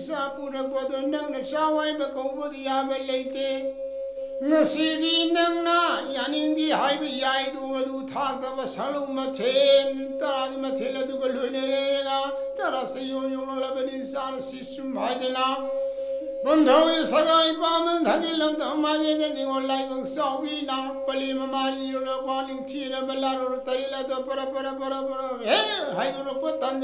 Sapura Nang Shawai Bakobo the Abelate. Nasidi Nangna, Yaning the Highway Yaidu talk of a Salumatin, Taramatilla to Galunera, Tarasayun Labanin system Haidena. Bundawi Sagai Paman, Hagilam, the Maya, the Ningo Live of Savina, Palima Mali, Warning Tira, Balaro, Tarila, the Para, Hydropotanja.